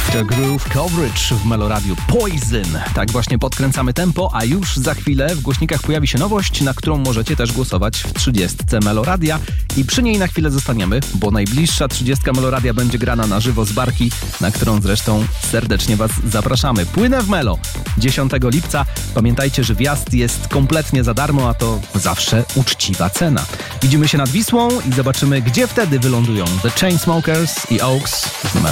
After Groove Coverage w Meloradiu Poison. Tak właśnie podkręcamy tempo, a już za chwilę w głośnikach pojawi się nowość, na którą możecie też głosować w 30 Meloradia i przy niej na chwilę zostaniemy, bo najbliższa 30 Meloradia będzie grana na żywo z barki, na którą zresztą serdecznie Was zapraszamy. Płynę w Melo 10 lipca. Pamiętajcie, że wjazd jest kompletnie za darmo, a to zawsze uczciwa cena. Widzimy się nad Wisłą i zobaczymy, gdzie wtedy wylądują The Chainsmokers i Oaks w Melo.